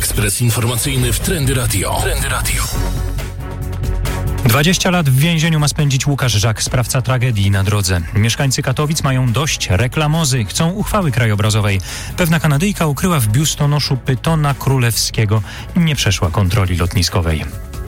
Ekspres informacyjny w Trendy Radio. 20 lat w więzieniu ma spędzić Łukasz Żak, sprawca tragedii na drodze. Mieszkańcy Katowic mają dość reklamozy, chcą uchwały krajobrazowej. Pewna Kanadyjka ukryła w biustonoszu pytona królewskiego i nie przeszła kontroli lotniskowej.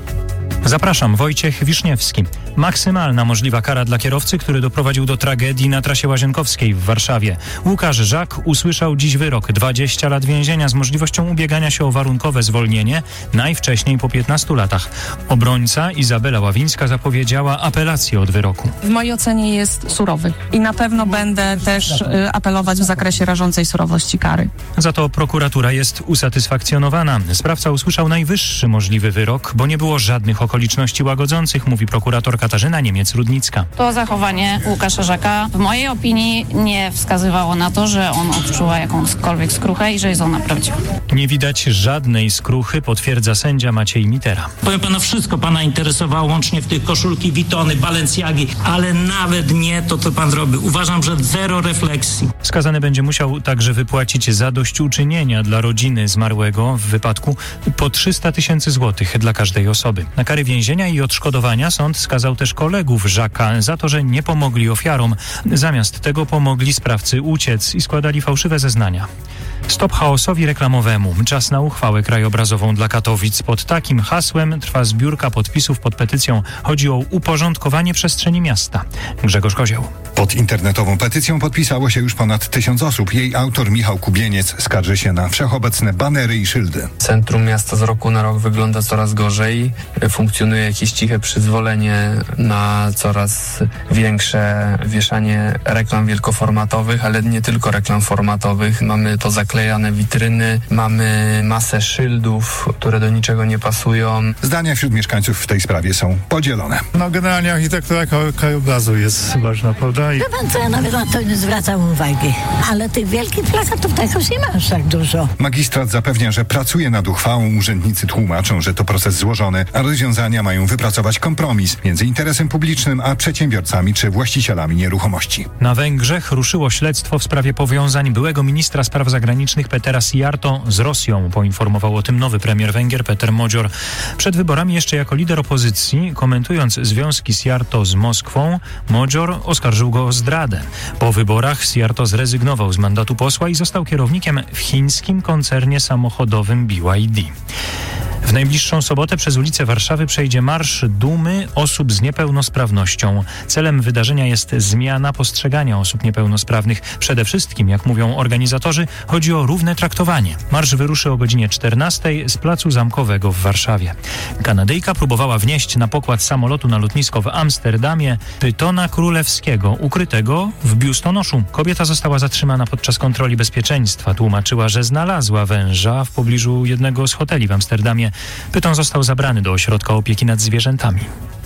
Zapraszam, Wojciech Wiszniewski. Maksymalna możliwa kara dla kierowcy, który doprowadził do tragedii na trasie Łazienkowskiej w Warszawie. Łukasz Żak usłyszał dziś wyrok: 20 lat więzienia z możliwością ubiegania się o warunkowe zwolnienie, najwcześniej po 15 latach. Obrońca Izabela Ławińska zapowiedziała apelację od wyroku. W mojej ocenie jest surowy i na pewno będę też apelować w zakresie rażącej surowości kary. Za to prokuratura jest usatysfakcjonowana. Sprawca usłyszał najwyższy możliwy wyrok, bo nie było żadnych okoliczności łagodzących, mówi prokurator Katarzyna Niemiec-Rudnicka. To zachowanie Łukasza Żaka w mojej opinii nie wskazywało na to, że on odczuwa jakąkolwiek skruchę i że jest ona prawdziwa. Nie widać żadnej skruchy, potwierdza sędzia Maciej Mitera. Powiem pana, wszystko pana interesowało, łącznie w tych koszulki Vuittony, Balenciagi, ale nawet nie to, co pan zrobił. Uważam, że zero refleksji. Skazany będzie musiał także wypłacić zadośćuczynienia dla rodziny zmarłego w wypadku po 300 000 złotych dla każdej osoby. Na kary więzienia i odszkodowania sąd skazał też kolegów Żaka za to, że nie pomogli ofiarom. Zamiast tego pomogli sprawcy uciec i składali fałszywe zeznania. Stop chaosowi reklamowemu. Czas na uchwałę krajobrazową dla Katowic. Pod takim hasłem trwa zbiórka podpisów pod petycją. Chodzi o uporządkowanie przestrzeni miasta. Grzegorz Kozioł. Pod internetową petycją podpisało się już ponad 1000 osób. Jej autor Michał Kubieniec skarży się na wszechobecne banery i szyldy. Centrum miasta z roku na rok wygląda coraz gorzej. Funkcjonuje jakieś ciche przyzwolenie na coraz większe wieszanie reklam wielkoformatowych, ale nie tylko reklam formatowych. Mamy to zaklejane witryny, mamy masę szyldów, które do niczego nie pasują. Zdania wśród mieszkańców w tej sprawie są podzielone. Generalnie architektura krajobrazu jest ważna, prawda? Wie pan co, ja nawet na to nie zwracam uwagi. Ale tych wielkich plakatów tak już nie ma aż tak dużo. Magistrat zapewnia, że pracuje nad uchwałą. Urzędnicy tłumaczą, że to proces złożony, a rozwiązania mają wypracować kompromis między interesem publicznym a przedsiębiorcami czy właścicielami nieruchomości. Na Węgrzech ruszyło śledztwo w sprawie powiązań byłego ministra spraw zagranicznych Petera Szijjártó z Rosją. Poinformował o tym nowy premier Węgier Péter Magyar. Przed wyborami jeszcze jako lider opozycji, komentując związki Szijjártó z Moskwą, Magyar oskarżył go o zdradę. Po wyborach Szijjártó zrezygnował z mandatu posła i został kierownikiem w chińskim koncernie samochodowym BYD. W najbliższą sobotę przez ulice Warszawy przejdzie Marsz Dumy osób z niepełnosprawnością. Celem wydarzenia jest zmiana postrzegania osób niepełnosprawnych. Przede wszystkim, jak mówią organizatorzy, chodzi o równe traktowanie. Marsz wyruszy o godzinie 14 z Placu Zamkowego w Warszawie. Kanadyjka próbowała wnieść na pokład samolotu na lotnisko w Amsterdamie pytona królewskiego, ukrytego w biustonoszu. Kobieta została zatrzymana podczas kontroli bezpieczeństwa. Tłumaczyła, że znalazła węża w pobliżu jednego z hoteli w Amsterdamie. Pyton został zabrany do ośrodka opieki nad zwierzętami.